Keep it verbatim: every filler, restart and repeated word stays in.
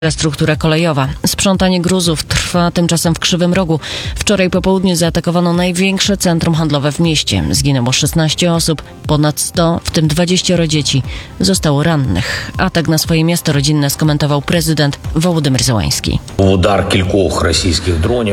Infrastruktura kolejowa. Sprzątanie gruzów trwa tymczasem w Krzywym Rogu. Wczoraj po południu zaatakowano największe centrum handlowe w mieście. Zginęło szesnaście osób, ponad sto, w tym dwadzieścia dzieci, zostało rannych. Atak na swoje miasto rodzinne skomentował prezydent Wołodymyr Zełański. Удар кількох російських дронів.